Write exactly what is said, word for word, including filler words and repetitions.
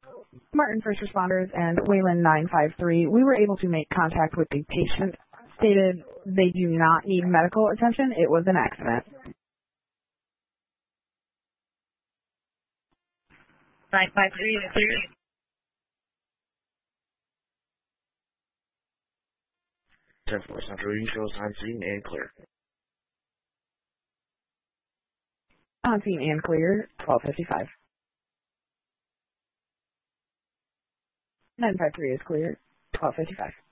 Martin First Responders and Wayland nine five three, we were able to make contact with the patient. Stated they do not need medical attention. It was an accident. nine five three is clear. ten four Central shows on scene and clear. On scene and clear, twelve fifty-five. nine five three is clear, twelve fifty-five.